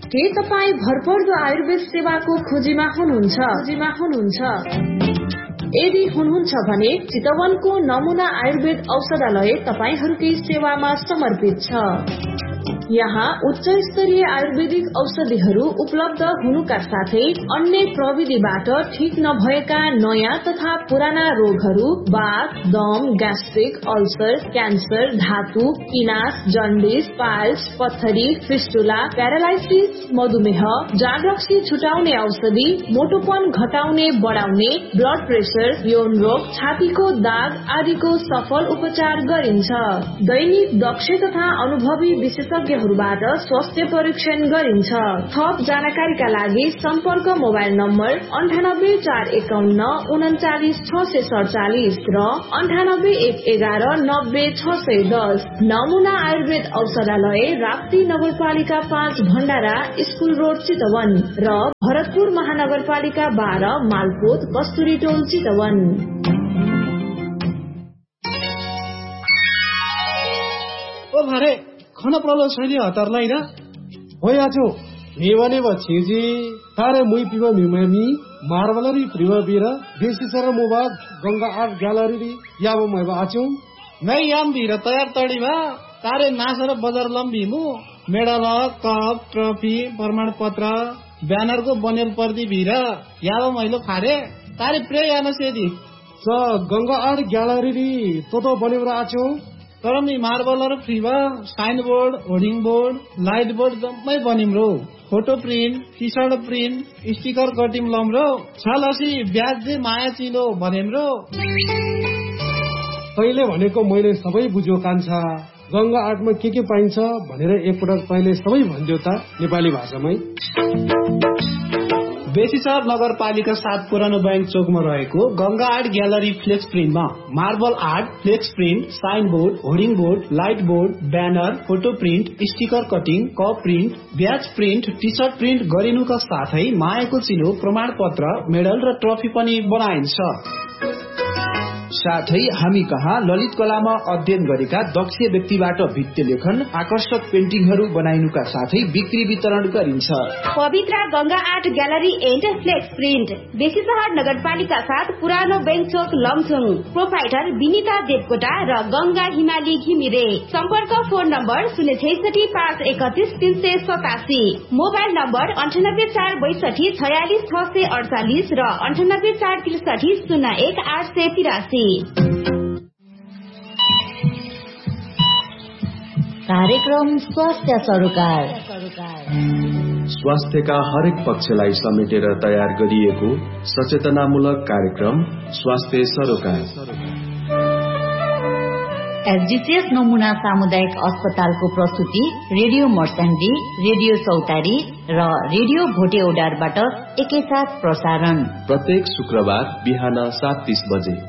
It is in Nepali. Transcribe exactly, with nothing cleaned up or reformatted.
के तपाईँ भरपर्दो आयुर्वेद सेवाको खोजीमा हुनुहुन्छ खोजीमा हुनुहुन्छ यदि हुनुहुन्छ भने चितवनको नमुना आयुर्वेद औषधालय तपाईहरूकै सेवामा समर्पित छ। यहाँ उच्च स्तरीय आयुर्वेदिक औषधिहरू उपलब्ध हुनुका साथै अन्य प्रविधिबाट ठीक नभएका नयाँ तथा पुराना रोगहरू बाथ, दम, ग्यास्ट्रिक, अल्सर, क्यान्सर, धातु, किनास, जन्डिस, पाइल्स, पत्थरी, फिस्टुला, प्यारालाइसिस, मधुमेह, जागरक्सी छुटाउने औषधि, मोटोपन घटाउने बढाउने, ब्लड प्रेसर, यौन रोग, छातीको दाग आदिको सफल उपचार गरिन्छ। दैनिक दक्ष तथा अनुभवी विशेषज्ञ बाट स्वास्थ्य परीक्षण गरिन्छ। थप जानकारीका लागि सम्पर्क मोबाइल नम्बर अन्ठानब्बे चार एकाउन्न उन्चालिस छ सय सडचालिस र अन्ठानब्बे एक एघार नब्बे छ सय दस। नमुना आयुर्वेद औषधालय राप्ती नगरपालिका पाँच भण्डारा स्कूल रोड चितवन र भरतपुर महानगरपालिका बाह्र मालपोत कस्तुरी टोल चितवन। ओ भरे खाना प्रलो छैन हतारलाई र होया जो नेवने व छिजी तारे मुई पिवा मिमामी मार्बलरी प्रिवा बिरा देशी सर मोबाद गंगा आर्ट ग्यालरी याबो मैबा आचौ नै याम बिरा तयार तडीमा तारे नासर बजार लम्बीमु मेडल कप ट्रफी प्रमाण पत्र ब्यानर को बनेल पर्दी बिरा याबो मैलो खारे तारे प्रे याना सेदी स गंगा आर्ट ग्यालरी तो तो बनेबरा आचौ तर मी मार्बलर फ्रीमा sign board hoarding board light board जम्मै बनिम रो photo print T short print sticker cutting lump रो छलसी ब्याज दे माया चिलो भनेम रो। तैले भनेको मैले सबै बुझ्यो कान्छा गंगा आर्टमा के के पाइन्छ भनेर एकपटक तैले सबै भन्दियो त नेपाली भाषामै। बेसीसर नगरपालिका सात पुरानो बैंक चोकमा रहेको Ganga art gallery flex प्रिन्टमा marble art, flex print, sign board, hoarding board, light board, banner, photo print, sticker cutting, cup print, ब्याज प्रिन्ट, टी सर्ट प्रिन्ट गरिनुका साथै मायाको चिलो, प्रमाण पत्र, मेडल र ट्रफी पनि बनाइन्छ। साथै हामी कहाँ ललित कलामा अध्ययन गरेका दक्ष व्यक्तिबाट भित्ति लेखन, आकर्षक पेन्टिङहरू बनाइनुका साथै बिक्री वितरण गरिन्छ। पवित्र Ganga art gallery and flex print Besisahar नगरपालिका साथ पुरानो बैंक चोक लमथुङ। प्रोप्राइटर विनिता देवकोटा र गंगा हिमाली घिमिरे। सम्पर्क फोन नम्बर शून्य छैसठी पाँच एकतिस तीन सय सतासी, मोबाइल नम्बर अन्ठानब्बे चार बैसठी छयालिस छ सय अडचालिस र अन्ठानब्बे चार त्रिसठी शून्य एक आठ सय तिरासी। कार्यक्रम स्वास्थ्य सरोकार स्वास्थ्यका हरेक पक्षलाई समेटेर तयार गरिएको सचेतनामूलक कार्यक्रम स्वास्थ्य सरोकार। एसडीसीएस नमुना सामुदायिक अस्पतालको प्रस्तुति रेडियो मर्स्याङ्गी, रेडियो चौतारी र रेडियो भोटे ओडारबाट एकैसाथ प्रसारण प्रत्येक शुक्रबार बिहान सात तीस बजे।